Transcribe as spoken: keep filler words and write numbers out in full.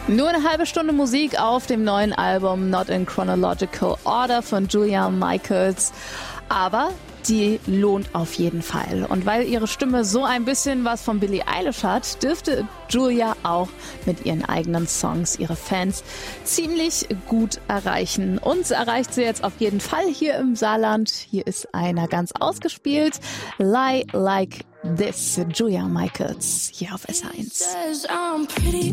Nur eine halbe Stunde Musik auf dem neuen Album Not in Chronological Order von Julia Michaels. Aber die lohnt auf jeden Fall. Und weil ihre Stimme so ein bisschen was von Billie Eilish hat, dürfte Julia auch mit ihren eigenen Songs ihre Fans ziemlich gut erreichen. Uns erreicht sie jetzt auf jeden Fall hier im Saarland. Hier ist einer ganz ausgespielt. Lie Like This, Julia Michaels, hier auf S H eins.